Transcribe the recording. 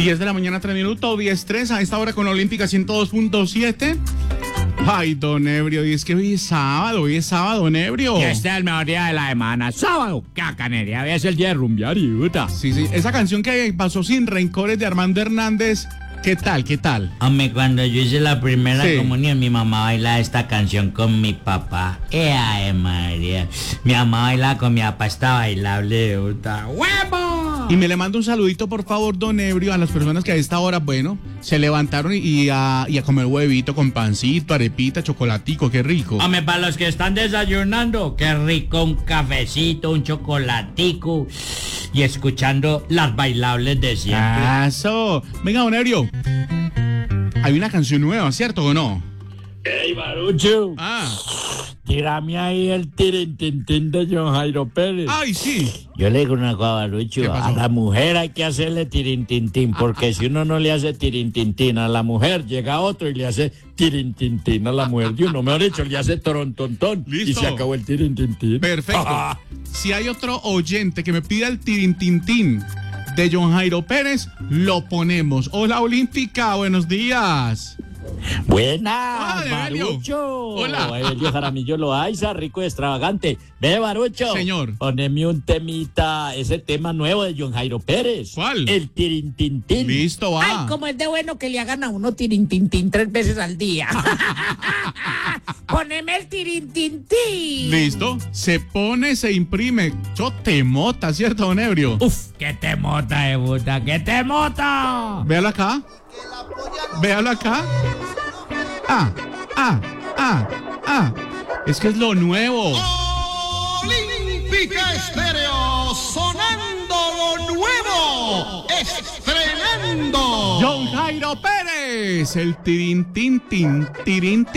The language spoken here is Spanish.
10 de la mañana, 3 minutos, 10:03 a esta hora con Olímpica 102.7. Ay, don Ebrio, y es que hoy es sábado, don Ebrio. Y este es el mejor día de la semana, sábado. ¡Qué canería! Hoy es el día de rumbear y puta. Sí, esa canción que pasó sin rencores de Armando Hernández, ¿qué tal? Hombre, cuando yo hice la primera Sí. comunión, mi mamá bailaba esta canción con mi papá. ¡Ay, María! Mi mamá bailaba con mi papá, está bailable, puta. ¡Huevo! Y me le mando un saludito, por favor, don Ebrio, a las personas que a esta hora, bueno, se levantaron y a comer huevito con pancito, arepita, chocolatico, qué rico. Hombre, para los que están desayunando, qué rico, un cafecito, un chocolatico y escuchando las bailables de siempre. Eso. Venga, don Ebrio, hay una canción nueva, ¿cierto o no? ¡Ey, Barucho! Tírame ahí el tirintintín de John Jairo Pérez. Ay, sí. Yo le digo una cosa, Barucho, ¿Qué pasó? a la mujer hay que hacerle tirintintín, porque si uno no le hace tirintintín a la mujer, llega otro y le hace tirintintín a la mujer de uno. Mejor dicho, le hace torontontón y Listo. se acabó el tirintintín. Perfecto. Si hay otro oyente que me pida el tirintintín de John Jairo Pérez, lo ponemos. Hola, Olímpica, buenos días. Buena, Hola, Evelio. Barucho. Hola. Evelio Jaramillo Loaiza, rico y extravagante. Ve, Barucho. Señor. Poneme un temita, ese tema nuevo de John Jairo Pérez. ¿Cuál? El tirintintín. Listo, va. Ay, como es de bueno que le hagan a uno tirintintín 3 veces al día. Poneme el tirintintín. Listo. Se pone, se imprime. Yo te mota, ¿cierto, don Ebrio? ¡Uf! ¡Qué te mota, de puta! ¡Qué te mota! Véalo acá. Véalo acá. Es que es lo nuevo. Olímpica Estéreo, sonando lo nuevo, estrenando. John Jairo Pérez. El tirintintín, tirintín.